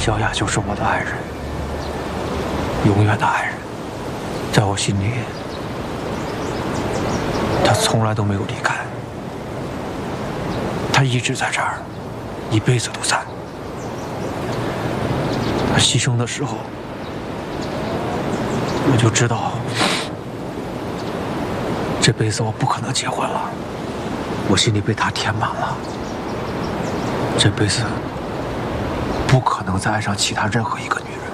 小雅就是我的爱人，永远的爱人，在我心里，她从来都没有离开，她一直在这儿，一辈子都在。她牺牲的时候，我就知道，这辈子我不可能结婚了，我心里被她填满了，这辈子不可能再爱上其他任何一个女人。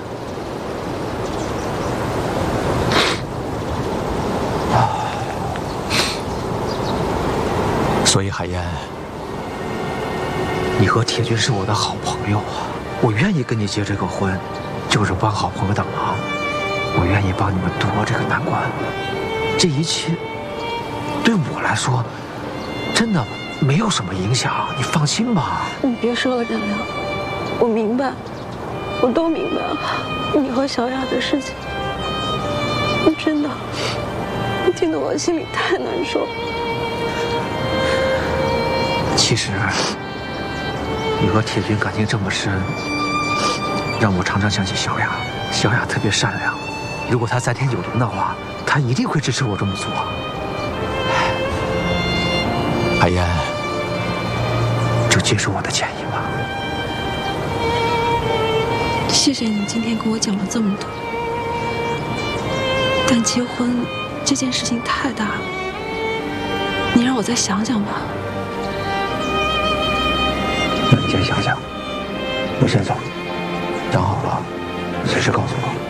所以海燕，你和铁军是我的好朋友啊，我愿意跟你结这个婚，就是帮好朋友的忙，我愿意帮你们度过这个难关。这一切对我来说，真的没有什么影响，你放心吧。 你别说了，张亮，我明白，我都明白了，你和小雅的事情，真的，我听得我心里太难受。 其实，你和铁军感情这么深，让我常常想起小雅。小雅特别善良，如果她在天有灵的话，她一定会支持我这么做。海燕，就接受我的建议吧。 谢谢你今天跟我讲了这么多，但结婚这件事情太大了，你让我再想想吧。 那你先想想，我先走，想好了随时告诉我。